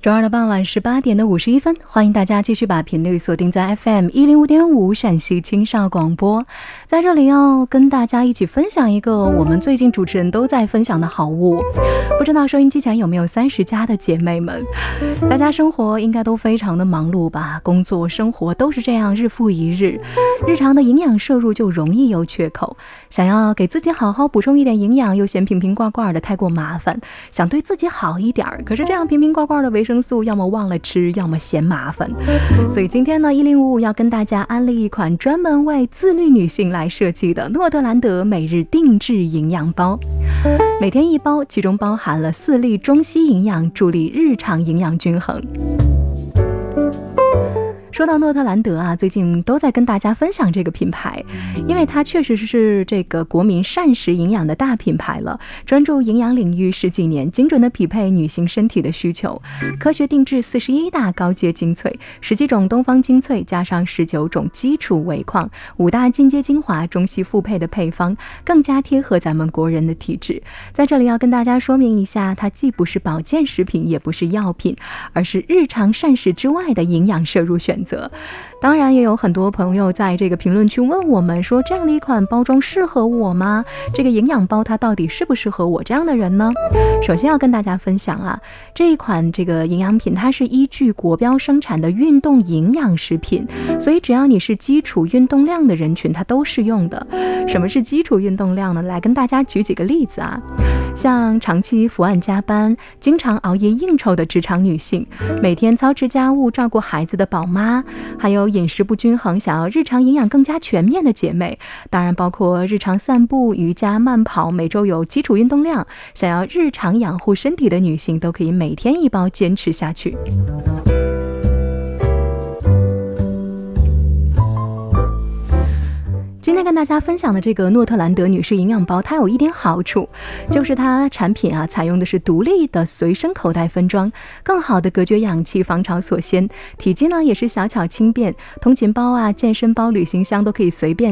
周二的傍晚18点的51分，欢迎大家继续把频率锁定在 FM105.5 陕西青少广播。在这里要跟大家一起分享一个我们最近主持人都在分享的好物。不知道收音机前有没有30加的姐妹们，大家生活应该都非常的忙碌吧，工作生活都是这样日复一日，日常的营养摄入就容易有缺口，想要给自己好好补充一点营养，又嫌瓶瓶罐罐的太过麻烦，想对自己好一点，可是这样瓶瓶罐罐的维生素要么忘了吃，要么嫌麻烦。所以今天呢，1055要跟大家安利一款专门为自律女性来设计的诺特兰德每日定制营养包，每天一包，其中包含了4粒中西营养，助力日常营养均衡。说到诺特兰德啊，最近都在跟大家分享这个品牌，因为它确实是这个国民膳食营养的大品牌了，专注营养领域10几年，精准的匹配女性身体的需求，科学定制41大高阶精粹，10几种东方精粹加上19种基础维矿，5大进阶精华，中西复配的配方，更加贴合咱们国人的体质。在这里要跟大家说明一下，它既不是保健食品，也不是药品，而是日常膳食之外的营养摄入选择。当然也有很多朋友在这个评论区问我们说，这样的一款包装适合我吗？这个营养包它到底适不适合我这样的人呢？首先要跟大家分享啊，这一款这个营养品它是依据国标生产的运动营养食品，所以只要你是基础运动量的人群它都适用的。什么是基础运动量呢？来跟大家举几个例子啊，像长期伏案加班，经常熬夜应酬的职场女性，每天操持家务照顾孩子的宝妈，还有饮食不均衡想要日常营养更加全面的姐妹，当然包括日常散步、瑜伽、慢跑，每周有基础运动量，想要日常养护身体的女性都可以每天一包坚持下去。今天跟大家分享的这个诺特兰德女士营养包，它有一点好处，就是它产品啊采用的是独立的随身口袋分装，更好的隔绝氧气，防潮锁鲜，体积呢也是小巧轻便，通勤包啊、健身包、旅行箱都可以随便